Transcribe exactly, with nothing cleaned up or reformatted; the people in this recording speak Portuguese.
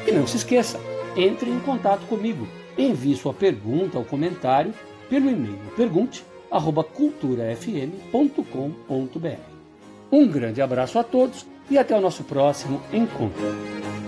E não se esqueça, entre em contato comigo. Envie sua pergunta ou comentário pelo e-mail pergunte arroba cultura f m ponto com ponto b r. Um grande abraço a todos e até o nosso próximo encontro.